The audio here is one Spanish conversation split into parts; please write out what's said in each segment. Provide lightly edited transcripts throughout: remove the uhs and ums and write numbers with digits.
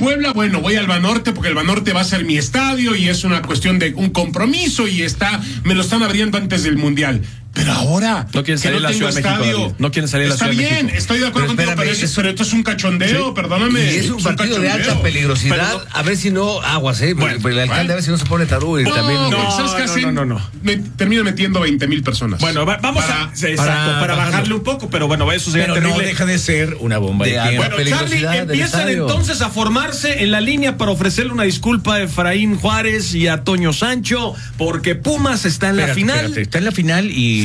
Puebla, bueno, voy al Banorte porque el Banorte va a ser mi estadio y es una cuestión de un compromiso y me lo están abriendo antes del Mundial. Pero ahora no quieren salir a la Ciudad de México. No quieren salir a la Ciudad de México. Está bien, estoy de acuerdo contigo, pero esto es un cachondeo, sí. Perdóname. Y es un partido de alta peligrosidad. No, a ver si no aguas, Bueno, el alcalde a ver si no se pone tarú y también. No. Me termino metiendo 20,000 personas. Bueno, vamos para bajarle un poco, pero bueno, eso sería terrible. No deja de ser una bomba de tiempo. Bueno, Charlie, empiezan entonces a formarse en la línea para ofrecerle una disculpa a Efraín Juárez y a Toño Sancho, porque Pumas está en la final. Está en la final y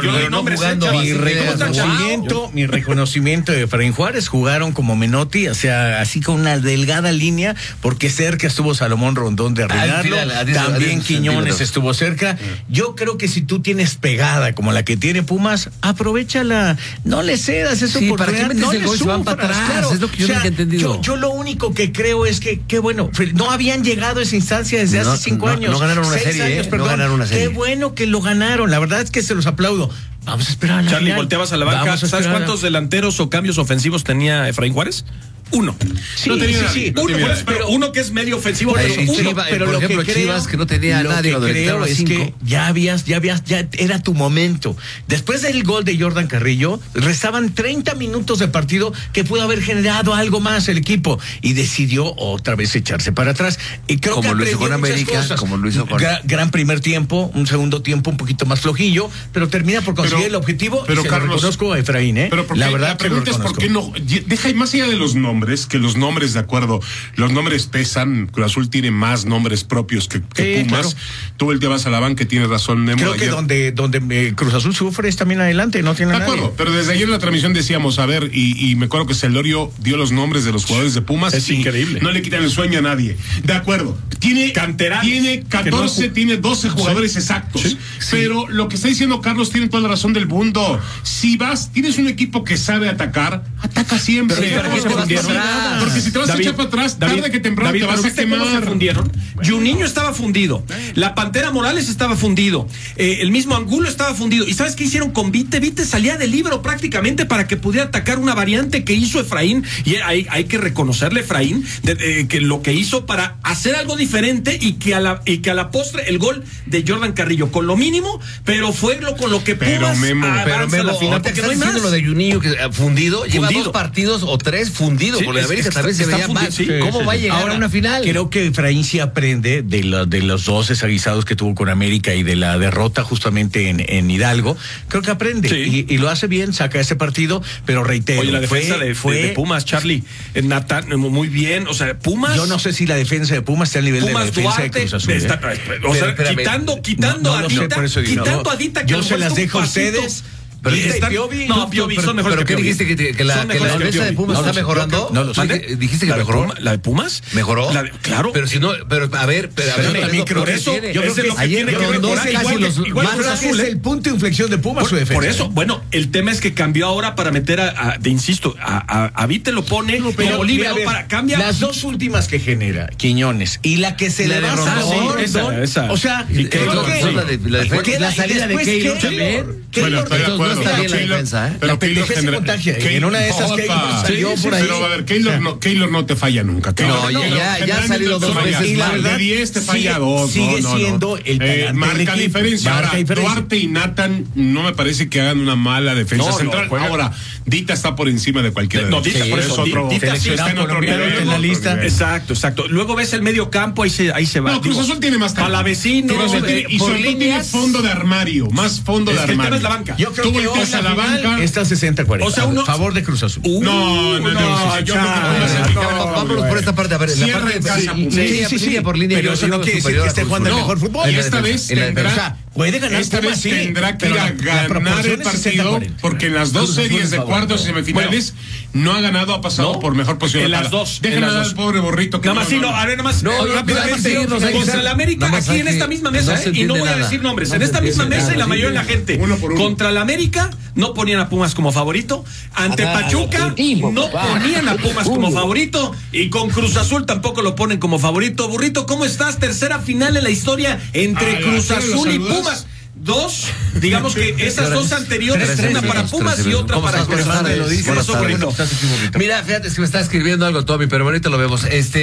mi reconocimiento de Efraín Juárez. Jugaron como Menotti, o sea, así con una delgada línea, porque cerca estuvo Salomón Rondón de arruinarlo, también Quiñones estuvo cerca. Yo creo que si tú tienes pegada como la que tiene Pumas, aprovéchala, no le cedas eso, sí, porque para qué metes el gol, se van para atrás, claro. Es lo que yo nunca he entendido. Yo lo único que creo es que, qué bueno, no habían llegado a esa instancia desde hace 5 años. No ganaron una serie, no ganaron una serie. Qué bueno que lo ganaron, la verdad es que se los aplaudo. Vamos a esperar a la Charlie, final. Volteabas a la banca. ¿Sabes cuántos delanteros o cambios ofensivos tenía Efraín Juárez? Uno. Sí, no tenía pero uno que es medio ofensivo, pero por ejemplo, Chivas, que no tenía nadie, lo que creo es que ya era tu momento. Después del gol de Jordan Carrillo, restaban 30 minutos de partido que pudo haber generado algo más el equipo y decidió otra vez echarse para atrás. Y creo como que lo hizo con América, como lo hizo con gran primer tiempo, un segundo tiempo un poquito más flojillo, pero termina por conseguir el objetivo. Pero y Carlos, lo reconozco a Efraín, pero la verdad, la pregunta es por qué no deja más allá de los nombres, que los nombres, de acuerdo, los nombres pesan. Cruz Azul tiene más nombres propios que Pumas. Claro. Tú volteabas a la banca, tienes razón, Nemo. Creo que donde Cruz Azul sufre es también adelante, no tiene de acuerdo, nadie. Pero desde ayer en la transmisión decíamos, a ver, y me acuerdo que Celorio dio los nombres de los jugadores de Pumas. Es increíble. No le quitan el sueño a nadie. De acuerdo. Tiene 14, tiene 12 jugadores exactos. Sí. Pero lo que está diciendo Carlos tiene toda la razón del mundo. Si tienes un equipo que sabe atacar, ataca siempre. Porque si te vas a echar para atrás, tarde que temprano te vas a quemar. ¿Cómo se fundieron? Juninho estaba fundido. La Pantera Morales estaba fundido. El mismo Angulo estaba fundido. ¿Y sabes qué hicieron con Vite? Vite salía del libro prácticamente para que pudiera atacar una variante que hizo Efraín. Y hay que reconocerle a Efraín que lo que hizo para hacer algo diferente y que a la postre el gol de Jordan Carrillo con lo mínimo, pero fue con lo que Pumas avanza a la final. Porque no hay más. Lo de Juninho que fundido, lleva 2 partidos o 3 fundido. Por la América también se veía mal. ¿Cómo va a llegar a una final? Creo que Efraín sí aprende de los 2 desaguisados que tuvo con América y de la derrota justamente en Hidalgo. Creo que aprende y lo hace bien, saca ese partido, pero reitero. Oye, la defensa de Pumas, Charlie, Natán, muy bien. O sea, Pumas. Yo no sé si la defensa de Pumas está al nivel Pumas, de la defensa Duarte, de Cruz Azul. Quitando a Dita, yo se las dejo a ustedes. Piovi son mejores. ¿Pero qué dijiste? ¿Que la defensa de Pumas está mejorando? ¿Dijiste que mejoró? ¿La de Pumas? ¿Mejoró? Claro. Pero si no, a ver, yo también creo que eso. Yo creo que ayer Rondón casi los más es el punto de inflexión de Pumas su defensa. Por eso, bueno, el tema es que cambió ahora para meter a Vite lo pone como líbero para cambiar. Las 2 últimas que genera Quiñones y la que se le da a Rondón. O sea, la salida de Keylor también. No está bien la defensa, La pendeja se contagia. En una de esas Keylor salió por ahí. Pero a ver, Keylor no te falla nunca. Ya ha salido 2 veces. Y la verdad, de 10 te falla 2. Sigue siendo el marca diferencia. Ahora, Duarte y Natán no me parece que hagan una mala defensa central. Ahora, Dita está por encima de cualquiera. No, Dita por eso. Dita está en otro nivel en la lista. Exacto. Luego ves el medio campo, ahí se va. No, Cruz Azul tiene más talento. Palavecino. Y sobre todo tiene fondo de armario. Más fondo de armario. El tema es la banca. Yo creo que hoy a la banca está 60-40. O sea, a favor de Cruz Azul. No, vámonos por esta parte. A ver, la parte sí, por línea. Pero eso no quiere decir que esté jugando el mejor fútbol. Y esta vez puede ganar. Esta vez tendrá que ir a ganar el partido, porque en las 2 series de cuartos y semifinales no ha ganado, ha pasado por mejor posición. En las 2. Déjenme al pobre Borrito. Nada más, rápidamente. Contra el América, aquí en esta misma mesa, y no voy a decir nombres, en esta misma mesa y la mayoría de la gente. Contra el América no ponían a Pumas como favorito. Ante Pachuca no ponían a Pumas como favorito. Y con Cruz Azul tampoco lo ponen como favorito. Burrito, ¿cómo estás? Tercera final en la historia entre Cruz Azul y Pumas. 2, digamos que esas 2 anteriores, una para Pumas y otra para Cruz Azul. Mira, fíjate, es que me está escribiendo algo, Tommy, pero ahorita lo vemos.